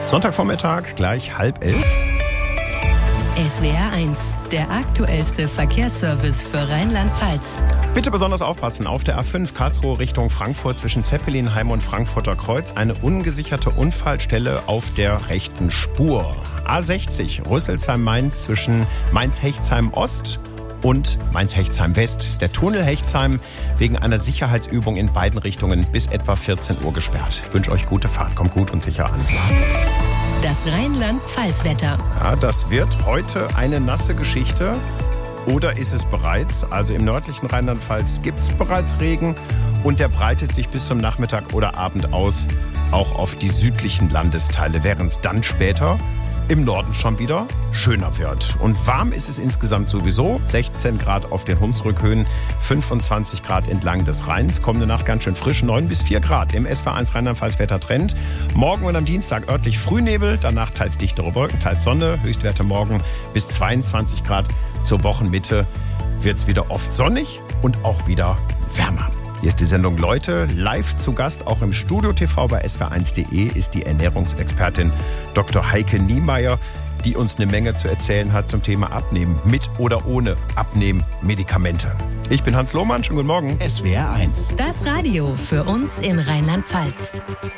Sonntagvormittag, gleich 10:30. SWR 1, der aktuellste Verkehrsservice für Rheinland-Pfalz. Bitte besonders aufpassen, auf der A5 Karlsruhe Richtung Frankfurt zwischen Zeppelinheim und Frankfurter Kreuz eine ungesicherte Unfallstelle auf der rechten Spur. A60 Rüsselsheim-Mainz zwischen Mainz-Hechtsheim-Ost und Mainz-Hechtsheim-West ist der Tunnel Hechtsheim wegen einer Sicherheitsübung in beiden Richtungen bis etwa 14 Uhr gesperrt. Ich wünsche euch gute Fahrt, kommt gut und sicher an. Das Rheinland-Pfalz-Wetter. Ja, das wird heute eine nasse Geschichte. Oder ist es bereits? Also im nördlichen Rheinland-Pfalz gibt es bereits Regen und der breitet sich bis zum Nachmittag oder Abend aus, auch auf die südlichen Landesteile, während es dann später im Norden schon wieder schöner wird. Und warm ist es insgesamt sowieso. 16 Grad auf den Hunsrückhöhen, 25 Grad entlang des Rheins. Kommende Nacht ganz schön frisch, 9 bis 4 Grad im SWR1 Rheinland-Pfalz-Wettertrend. Morgen und am Dienstag örtlich Frühnebel, danach teils dichtere Wolken, teils Sonne. Höchstwerte morgen bis 22 Grad. Zur Wochenmitte wird es wieder oft sonnig und auch wieder wärmer. Hier ist die Sendung Leute, live zu Gast, auch im Studio TV bei swr1.de ist die Ernährungsexpertin Dr. Heike Niemeyer, die uns eine Menge zu erzählen hat zum Thema Abnehmen, mit oder ohne Abnehmmedikamente. Ich bin Hans Lohmann, schönen guten Morgen. SWR 1. Das Radio für uns in Rheinland-Pfalz.